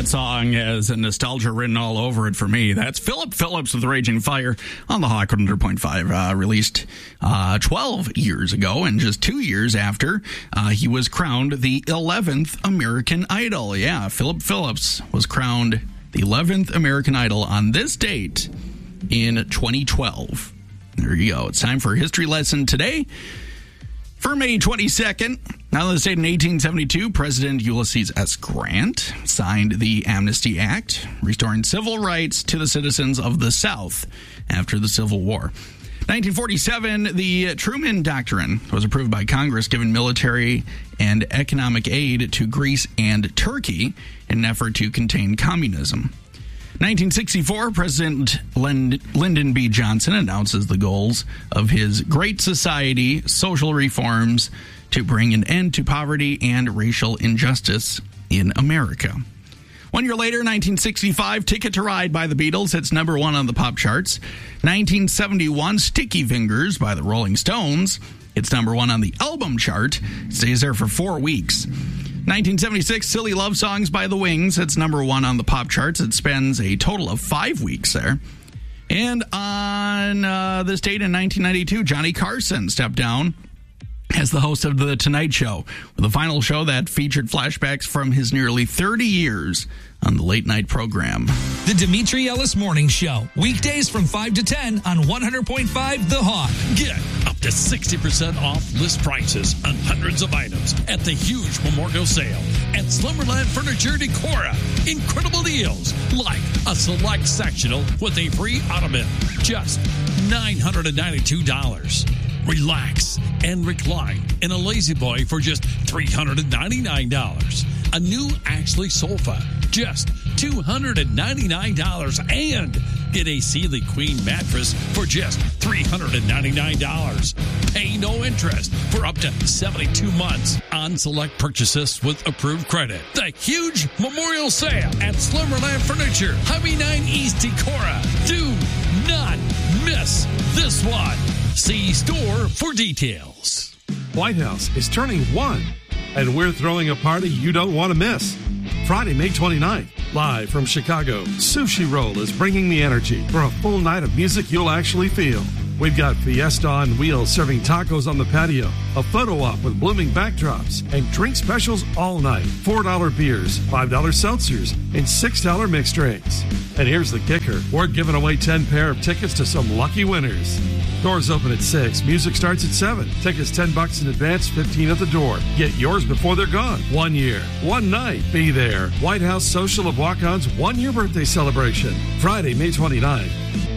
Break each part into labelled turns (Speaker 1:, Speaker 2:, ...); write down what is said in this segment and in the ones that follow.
Speaker 1: that song has a nostalgia written all over it for me. That's Philip Phillips with Raging Fire on the Hawk 100.5, released 12 years ago, and just 2 years after he was crowned the 11th American Idol. Yeah, Philip Phillips was crowned the 11th American Idol on this date in 2012. There you go. It's time for a history lesson today. For May 22nd, now the state in 1872, President Ulysses S. Grant signed the Amnesty Act, restoring civil rights to the citizens of the South after the Civil War. 1947, the Truman Doctrine was approved by Congress, giving military and economic aid to Greece and Turkey in an effort to contain communism. 1964, President Lyndon B. Johnson announces the goals of his Great Society social reforms to bring an end to poverty and racial injustice in America. 1 year later, 1965, Ticket to Ride by the Beatles hits number one on the pop charts. 1971, Sticky Fingers by the Rolling Stones hits number one on the album chart. It stays there for 4 weeks. 1976, Silly Love Songs by the Wings. It's number one on the pop charts. It spends a total of 5 weeks there. And on this date in 1992, Johnny Carson stepped down as the host of The Tonight Show, with a final show that featured flashbacks from his nearly 30 years on the late-night program.
Speaker 2: The Demetri Ellis Morning Show, weekdays from 5 to 10 on 100.5 The Hawk.
Speaker 3: Get up to 60% off list prices on hundreds of items at the huge memorial sale at Slumberland Furniture Decora. Incredible deals, like a select sectional with a free ottoman, just $992. Relax and recline in a Lazy Boy for just $399. A new Ashley sofa, just $299. And get a Sealy Queen mattress for just $399. Pay no interest for up to 72 months on select purchases with approved credit. The huge memorial sale at Slumberland Furniture, Highway 9 East Decorah. Do not miss this one. See store for details.
Speaker 4: White House is turning 1, and we're throwing a party you don't want to miss. Friday, May 29th, live from Chicago, Sushi Roll is bringing the energy for a full night of music you'll actually feel. We've got Fiesta on Wheels serving tacos on the patio, a photo op with blooming backdrops, and drink specials all night. $4 beers, $5 seltzers, and $6 mixed drinks. And here's the kicker. We're giving away 10 pair of tickets to some lucky winners. Doors open at 6. Music starts at 7. Tickets $10 in advance, $15 at the door. Get yours before they're gone. 1 year, 1 night. Be there. White House Social of Walk-On's 1-year birthday celebration. Friday, May 29th.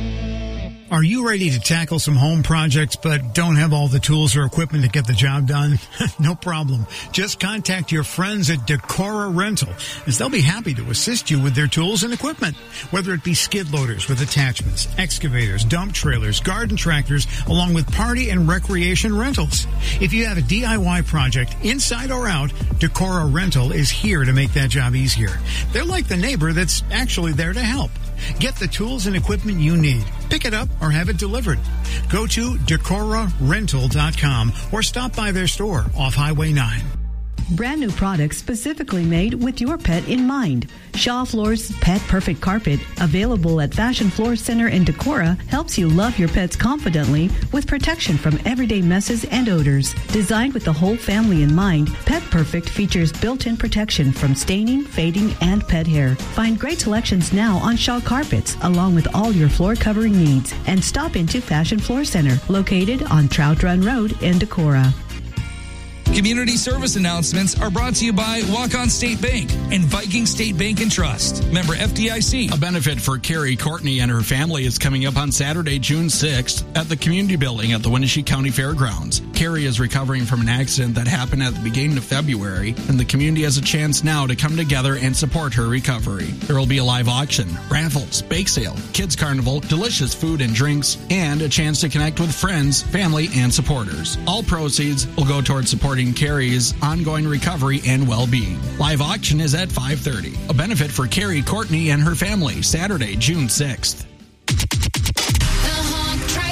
Speaker 5: Are you ready to tackle some home projects but don't have all the tools or equipment to get the job done? No problem. Just contact your friends at Decora Rental, as they'll be happy to assist you with their tools and equipment. Whether it be skid loaders with attachments, excavators, dump trailers, garden tractors, along with party and recreation rentals. If you have a DIY project, inside or out, Decora Rental is here to make that job easier. They're like the neighbor that's actually there to help. Get the tools and equipment you need. Pick it up or have it delivered. Go to DecoraRental.com or stop by their store off Highway 9.
Speaker 6: Brand new products specifically made with your pet in mind. Shaw Floors Pet Perfect Carpet, available at Fashion Floor Center in Decorah, helps you love your pets confidently with protection from everyday messes and odors. Designed with the whole family in mind, Pet Perfect features built-in protection from staining, fading, and pet hair. Find great selections now on Shaw carpets, along with all your floor covering needs. And stop into Fashion Floor Center, located on Trout Run Road in Decorah.
Speaker 2: Community service announcements are brought to you by Walk-On State Bank and Viking State Bank and Trust. Member FDIC.
Speaker 1: A benefit for Carrie Courtney and her family is coming up on Saturday, June 6th at the Community Building at the Wenatchee County Fairgrounds. Carrie is recovering from an accident that happened at the beginning of February, and the community has a chance now to come together and support her recovery. There will be a live auction, raffles, bake sale, kids carnival, delicious food and drinks, and a chance to connect with friends, family, and supporters. All proceeds will go towards supporting Carrie's ongoing recovery and well-being. Live auction is at 5:30. A benefit for Carrie Courtney and her family, Saturday, June 6th.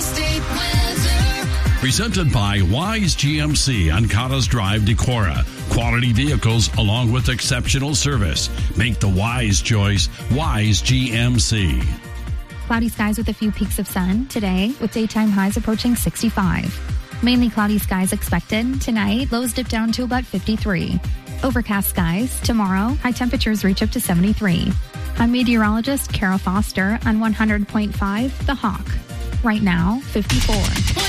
Speaker 3: Presented by Wise GMC on Cottas Drive, Decorah. quality vehicles along with exceptional service. Make the wise choice, Wise GMC.
Speaker 7: Cloudy skies with a few peaks of sun today, with daytime highs approaching 65. Mainly cloudy skies expected tonight. Lows dip down to about 53. Overcast skies tomorrow. High temperatures reach up to 73. I'm meteorologist Kara Foster on 100.5 The Hawk. Right now, 54.